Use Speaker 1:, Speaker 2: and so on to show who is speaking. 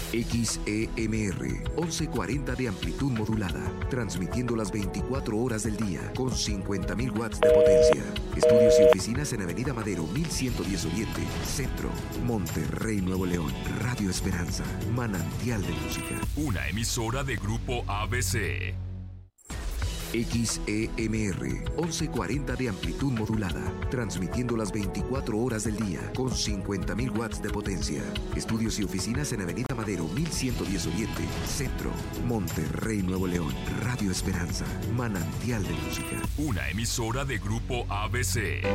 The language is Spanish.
Speaker 1: XEMR 1140 de amplitud modulada, transmitiendo las 24 horas del día con 50.000 watts de potencia. Estudios y oficinas en Avenida Madero 1110 Oriente, Centro, Monterrey, Nuevo León. Radio Esperanza, manantial de música.
Speaker 2: Una emisora de Grupo ABC.
Speaker 1: XEMR 1140 de amplitud modulada, transmitiendo las 24 horas del día con 50.000 watts de potencia. Estudios y oficinas en Avenida Madero 1110 Oriente, Centro, Monterrey, Nuevo León. Radio Esperanza, manantial de música.
Speaker 2: Una emisora de Grupo ABC.